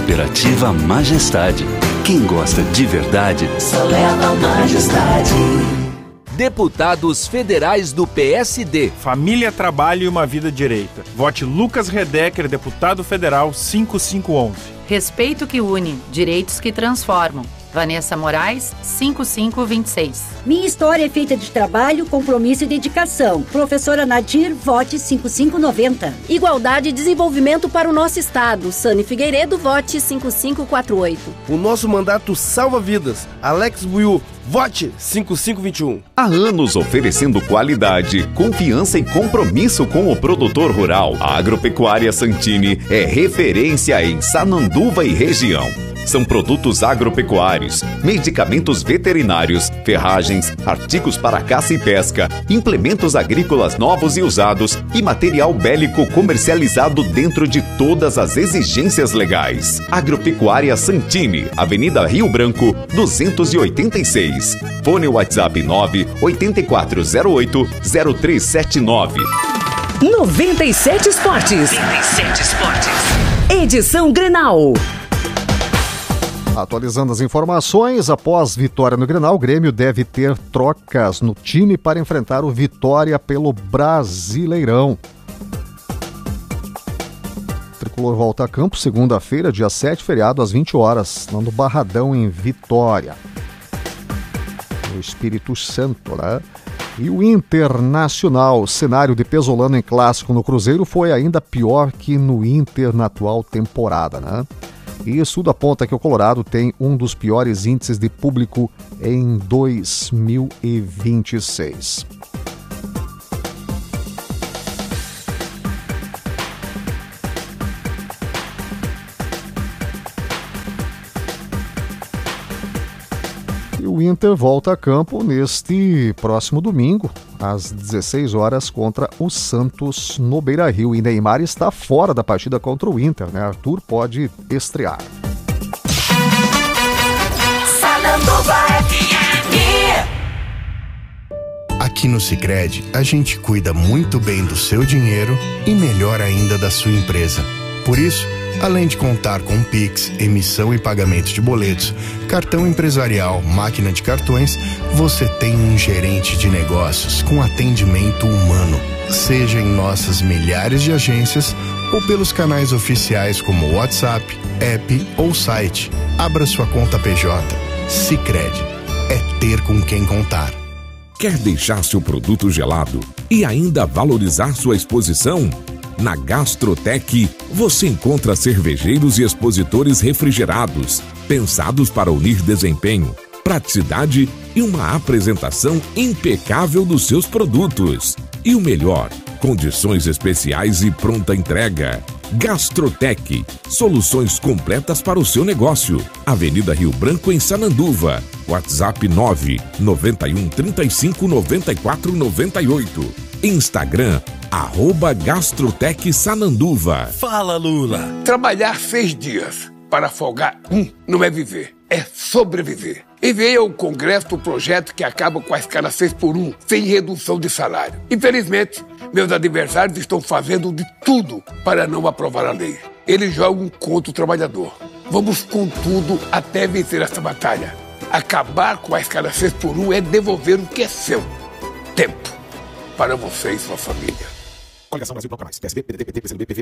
Cooperativa Majestade. Quem gosta de verdade, só leva Majestade. Deputados federais do PSD. Família, trabalho e uma vida direita. Vote Lucas Redecker, deputado federal 5511. Respeito que une, direitos que transformam. Vanessa Moraes, 5526. Minha história é feita de trabalho, compromisso e dedicação. Professora Nadir, vote 5590. Igualdade e desenvolvimento para o nosso estado. Sani Figueiredo, vote 5548. O nosso mandato salva vidas. Alex Buiu, vote 5521. Há anos oferecendo qualidade, confiança e compromisso com o produtor rural. A Agropecuária Santini é referência em Sananduva e região. São produtos agropecuários, medicamentos veterinários, ferragens, artigos para caça e pesca, implementos agrícolas novos e usados e material bélico comercializado dentro de todas as exigências legais. Agropecuária Santini, Avenida Rio Branco, 286. Fone WhatsApp 98408-0379. 97 Esportes. 97 Esportes. Edição Grenal. Atualizando as informações, após vitória no Grenal, o Grêmio deve ter trocas no time para enfrentar o Vitória pelo Brasileirão. O Tricolor volta a campo segunda-feira, dia 7, feriado às 20 horas, lá no Barradão, em Vitória. No Espírito Santo, né? E o Internacional, cenário de Pesolano em clássico no Cruzeiro, foi ainda pior que no Inter na atual temporada, né? E estudo aponta que o Colorado tem um dos piores índices de público em 2026. E o Inter volta a campo neste próximo domingo, às 16 horas, contra o Santos no Beira-Rio. E Neymar está fora da partida contra o Inter, né? Arthur pode estrear. Aqui no Sicredi, a gente cuida muito bem do seu dinheiro e melhor ainda da sua empresa. Por isso, além de contar com Pix, emissão e pagamento de boletos, cartão empresarial, máquina de cartões, você tem um gerente de negócios com atendimento humano, seja em nossas milhares de agências ou pelos canais oficiais como WhatsApp, app ou site. Abra sua conta PJ. Sicredi. É ter com quem contar. Quer deixar seu produto gelado e ainda valorizar sua exposição? Na Gastrotec, você encontra cervejeiros e expositores refrigerados, pensados para unir desempenho, praticidade e uma apresentação impecável dos seus produtos. E o melhor, condições especiais e pronta entrega. Gastrotec, soluções completas para o seu negócio. Avenida Rio Branco, em Sananduva. WhatsApp 991359498. Instagram @Gastrotec Sananduva. Fala, Lula. Trabalhar 6 dias para folgar não é viver, é sobreviver. Enviei ao Congresso o projeto que acaba com a escala 6x1, sem redução de salário. Infelizmente, meus adversários estão fazendo de tudo para não aprovar a lei. Eles jogam contra o trabalhador. Vamos com tudo até vencer essa batalha. Acabar com a escala 6x1 é devolver o que é seu. Tempo. Para você e sua família. Coligação Brasil Bloco Mais. PSB, PDT, PT, PCdoB, PV,